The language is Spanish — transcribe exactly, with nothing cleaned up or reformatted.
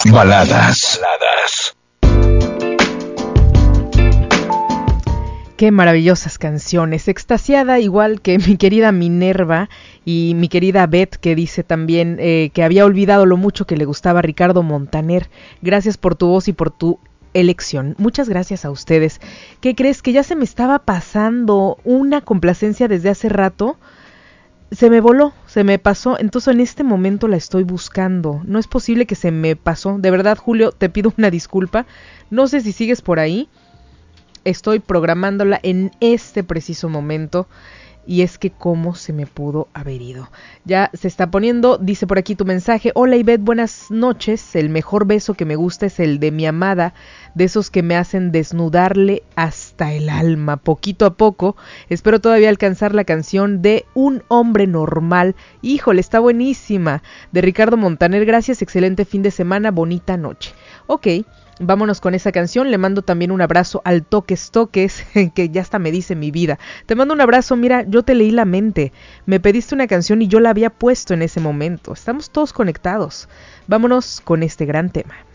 Baladas. Baladas. Qué maravillosas canciones, extasiada igual que mi querida Minerva y mi querida Beth, que dice también eh, que había olvidado lo mucho que le gustaba a Ricardo Montaner. Gracias por tu voz y por tu elección. Muchas gracias a ustedes. ¿Qué crees? Que ya se me estaba pasando una complacencia desde hace rato. Se me voló, se me pasó, entonces en este momento la estoy buscando. No es posible que se me pasó. De verdad, Julio, te pido una disculpa. No sé si sigues por ahí. Estoy programándola en este preciso momento y es que cómo se me pudo haber ido. Ya se está poniendo, dice por aquí tu mensaje. Hola Ivette, buenas noches. El mejor beso que me gusta es el de mi amada, de esos que me hacen desnudarle hasta el alma, poquito a poco. Espero todavía alcanzar la canción de Un hombre normal. Híjole, está buenísima. De Ricardo Montaner, gracias, excelente fin de semana, bonita noche. Ok. Vámonos con esa canción. Le mando también un abrazo al Toques Toques, que ya hasta me dice mi vida. Te mando un abrazo, mira, yo te leí la mente. Me pediste una canción y yo la había puesto en ese momento. Estamos todos conectados. Vámonos con este gran tema.